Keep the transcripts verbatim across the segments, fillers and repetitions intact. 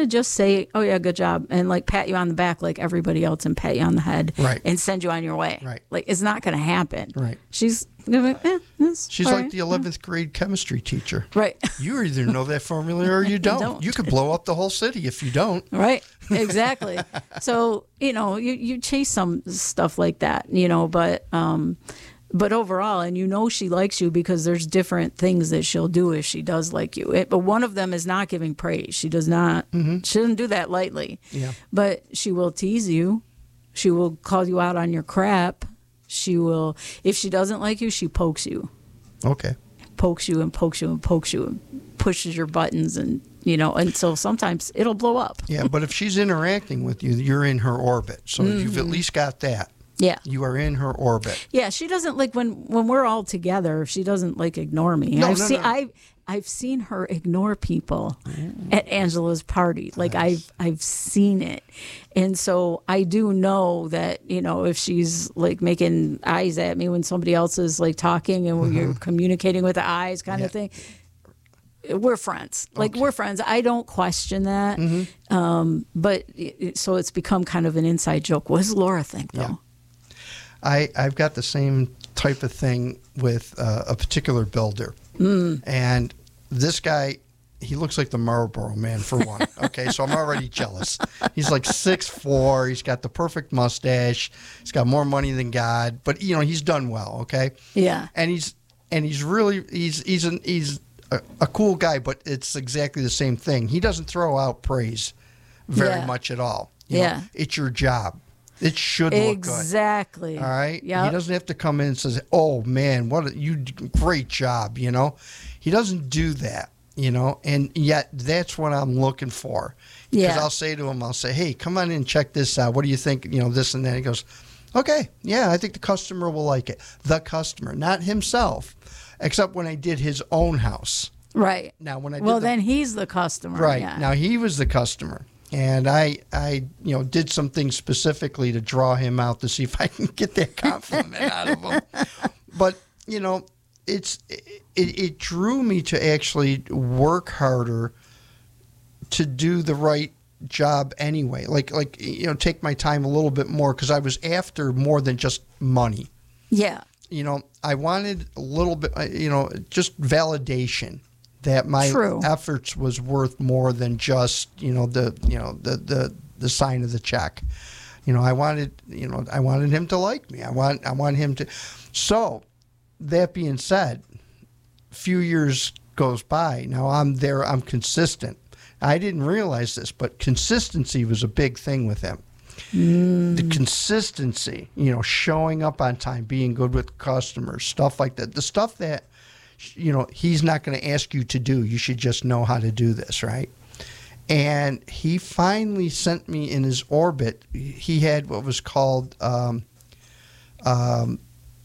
to just say, oh, yeah, good job, and like pat you on the back like everybody else and pat you on the head right. and send you on your way. Right. Like, it's not going to happen. Right. She's going to eh, She's like right. the eleventh grade chemistry teacher. Right. You either know that formula or you don't. you don't. You could blow up the whole city if you don't. Right. Exactly. So, you know, you, you chase some stuff like that, you know, but... um But overall, and you know she likes you because there's different things that she'll do if she does like you. It, but one of them is not giving praise. She does not, mm-hmm. she doesn't do that lightly. Yeah. But she will tease you. She will call you out on your crap. She will, if she doesn't like you, she pokes you. Okay. Pokes you and pokes you and pokes you and pushes your buttons and, you know, and so sometimes it'll blow up. Yeah, but if she's interacting with you, you're in her orbit. So mm-hmm. you've at least got that. Yeah. You are in her orbit. Yeah, she doesn't like when when we're all together, she doesn't like ignore me. No, I've no, seen no. I I've seen her ignore people mm. at Angela's party. Like nice. I've I've seen it. And so I do know that, you know, if she's like making eyes at me when somebody else is like talking and when mm-hmm. you're communicating with the eyes kind yeah. of thing, we're friends. Like okay. we're friends. I don't question that. Mm-hmm. Um, but it, so it's become kind of an inside joke. What does Laura think though? Yeah. I, I've got the same type of thing with uh, a particular builder. Mm. And this guy, he looks like the Marlboro Man for one. Okay, so I'm already jealous. He's like six foot four. He's got the perfect mustache. He's got more money than God. But, you know, he's done well, okay? Yeah. And he's and he's really, he's he's an, he's a, a cool guy, but it's exactly the same thing. He doesn't throw out praise very yeah. much at all. You yeah. know, it's your job. It should look good. Exactly. All right? Yep. He doesn't have to come in and say, oh, man, what a, you great job, you know? He doesn't do that, you know? And yet that's what I'm looking for. Because yeah. I'll say to him, I'll say, hey, come on in and check this out. What do you think? You know, this and that. He goes, okay, yeah, I think the customer will like it. The customer, not himself, except when I did his own house. Right. Now, when I did Well, the, then he's the customer. Right. Yeah. Now, he was the customer. And I, I, you know, did some things specifically to draw him out to see if I can get that compliment out of him. But, you know, it's it, it drew me to actually work harder to do the right job anyway. Like, like you know, take my time a little bit more because I was after more than just money. Yeah. You know, I wanted a little bit, you know, just validation. That my True. efforts was worth more than just you know the you know the, the the sign of the check. You know, I wanted you know I wanted him to like me. I want I want him to. So, that being said, a few years goes by. Now I'm there. I'm consistent. I didn't realize this, but consistency was a big thing with him. Mm. The consistency, you know, showing up on time, being good with customers, stuff like that. The stuff that. You know, he's not going to ask you to do. You should just know how to do this, right? And he finally sent me in his orbit. He had what was called, um, um,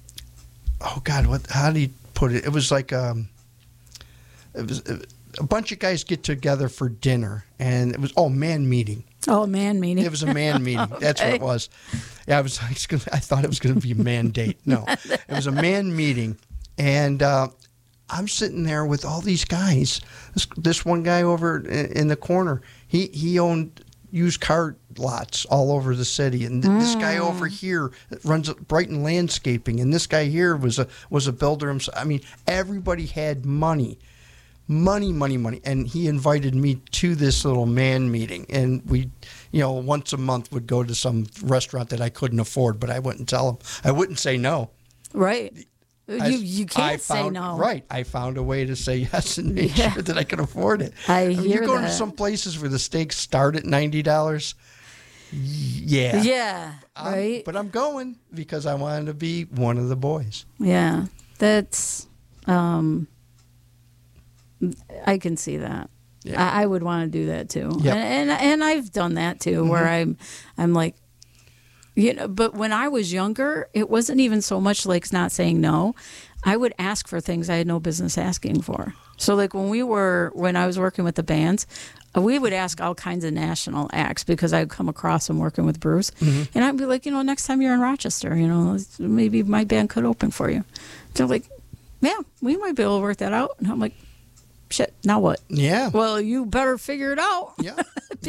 oh God, what? How do you put it? It was like um, it was a bunch of guys get together for dinner, and it was oh man meeting. Oh, man meeting. It was a man meeting. okay. That's what it was. Yeah, I was. I thought it was going to be a man date. No, it was a man meeting, and. Uh, I'm sitting there with all these guys. This, this one guy over in, in the corner, he, he owned used car lots all over the city, and th- mm. this guy over here runs Brighton Landscaping, and this guy here was a was a builder himself. I mean, everybody had money, money, money, money, and he invited me to this little man meeting, and we, you know, once a month would go to some restaurant that I couldn't afford, but I wouldn't tell him. I wouldn't say no. Right. You you can't I say found, no. Right. I found a way to say yes and make yeah. sure that I can afford it. I, I mean, hear you go that. to some places where the steaks start at ninety dollars. Yeah. Yeah, I'm, right. But I'm going because I wanted to be one of the boys. Yeah, that's, um, I can see that. Yeah. I, I would want to do that too. Yep. And, and and I've done that too, mm-hmm. where I'm, I'm like, you know, but when I was younger, it wasn't even so much like not saying no. I would ask for things I had no business asking for. So like when we were, when I was working with the bands, we would ask all kinds of national acts because I'd come across them working with Bruce. Mm-hmm. And I'd be like, you know, next time you're in Rochester, you know, maybe my band could open for you. They're like, yeah, we might be able to work that out. And I'm like, shit, now what? Yeah. Well, you better figure it out. Yeah.